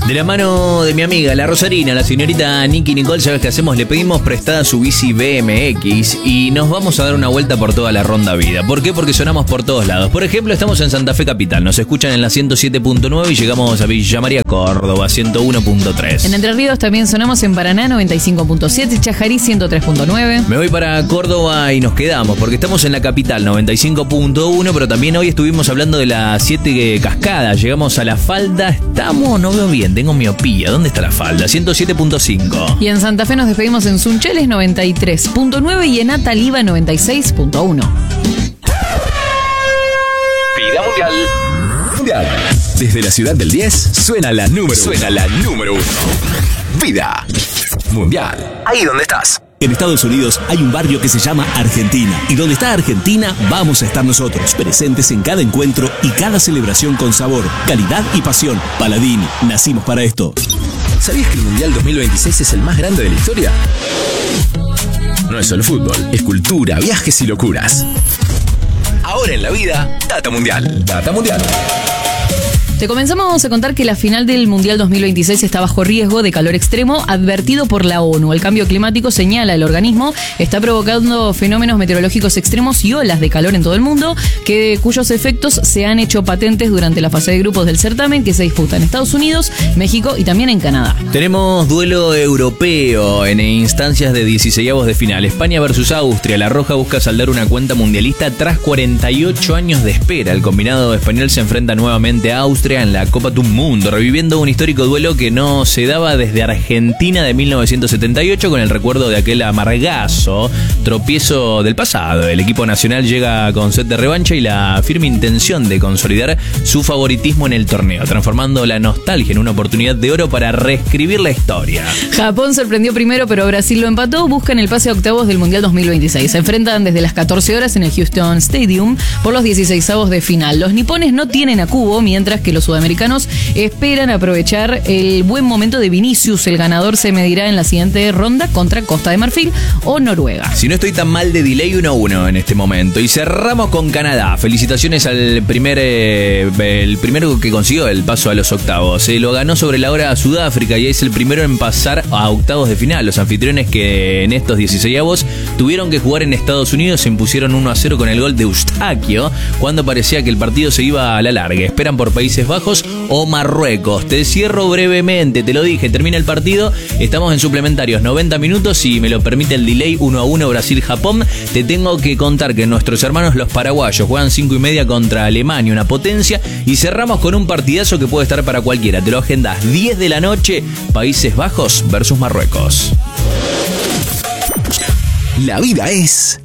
De la mano de mi amiga, la Rosarina, la señorita Nicky Nicole, ¿sabes qué hacemos? Le pedimos prestada su bici BMX y nos vamos a dar una vuelta por toda la Ronda Vida. ¿Por qué? Porque sonamos por todos lados. Por ejemplo, estamos en Santa Fe Capital. Nos escuchan en la 107.9 y llegamos a Villa María, Córdoba, 101.3. En Entre Ríos también sonamos en Paraná, 95.7, Chajarí, 103.9. Me voy para Córdoba y nos quedamos, porque estamos en la capital, 95.1, pero también hoy estuvimos hablando de las 7 cascadas. Llegamos a La Falda. Estamos, no veo bien, tengo miopía. ¿Dónde está La Falda? 107.5. Y en Santa Fe nos despedimos en Suncheles, 93.9 y en Ataliva, 96.1. Vida Mundial. Desde la ciudad del 10 suena la número 1. Vida Mundial. Ahí donde estás. En Estados Unidos hay un barrio que se llama Argentina. Y donde está Argentina, vamos a estar nosotros, presentes en cada encuentro y cada celebración con sabor, calidad y pasión. Paladini, nacimos para esto. ¿Sabías que el Mundial 2026 es el más grande de la historia? No es solo fútbol, es cultura, viajes y locuras. Ahora en la vida, Data Mundial. Data Mundial. Te comenzamos a contar que la final del Mundial 2026 está bajo riesgo de calor extremo advertido por la ONU. El cambio climático, señala el organismo, está provocando fenómenos meteorológicos extremos y olas de calor en todo el mundo, cuyos efectos se han hecho patentes durante la fase de grupos del certamen que se disputa en Estados Unidos, México y también en Canadá. Tenemos duelo europeo en instancias de 16avos de final. España versus Austria. La Roja busca saldar una cuenta mundialista tras 48 años de espera. El combinado español se enfrenta nuevamente a Austria en la Copa del Mundo, reviviendo un histórico duelo que no se daba desde Argentina de 1978, con el recuerdo de aquel amargazo tropiezo del pasado. El equipo nacional llega con sed de revancha y la firme intención de consolidar su favoritismo en el torneo, transformando la nostalgia en una oportunidad de oro para reescribir la historia. Japón sorprendió primero, pero Brasil lo empató. Buscan el pase a octavos del Mundial 2026. Se enfrentan desde las 14 horas en el Houston Stadium por los 16avos de final. Los nipones no tienen a Kubo, mientras que los sudamericanos esperan aprovechar el buen momento de Vinicius. El ganador se medirá en la siguiente ronda contra Costa de Marfil o Noruega. Si no estoy tan mal de delay, 1-1 en este momento. Y cerramos con Canadá. Felicitaciones al el primero que consiguió el paso a los octavos. Lo ganó sobre la hora a Sudáfrica y es el primero en pasar a octavos de final. Los anfitriones, que en estos 16avos tuvieron que jugar en Estados Unidos, se impusieron 1-0 con el gol de Eustaquio cuando parecía que el partido se iba a la larga. Esperan por Países Bajos o Marruecos. Te cierro brevemente, te lo dije, termina el partido, estamos en suplementarios 90 minutos y me lo permite el delay, 1-1 Brasil-Japón. Te tengo que contar que nuestros hermanos los paraguayos juegan 5:30 contra Alemania, una potencia, y cerramos con un partidazo que puede estar para cualquiera. Te lo agendas 10 de la noche, Países Bajos versus Marruecos. La vida es